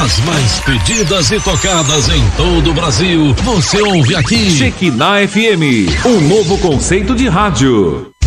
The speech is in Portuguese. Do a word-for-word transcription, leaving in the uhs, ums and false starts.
As mais pedidas e tocadas em todo o Brasil, você ouve aqui. Shekinah F M, um novo conceito de rádio.